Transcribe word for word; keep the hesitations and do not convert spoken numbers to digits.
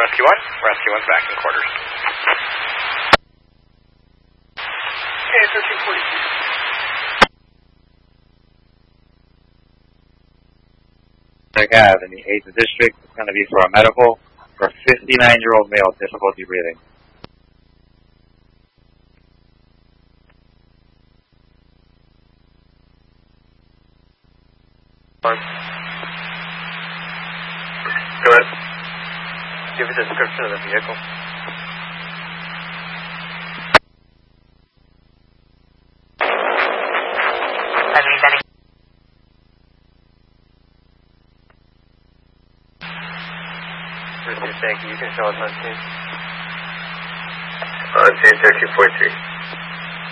Rescue one. Rescue one's back in quarters. Okay, thirteen forty-two. Ave in the eighth District. It's going to be for a medical for a fifty-nine-year-old male, difficulty breathing. Go ahead. Give us a description of the vehicle. Thank you. You can show us on scene. On scene thirteen forty-three.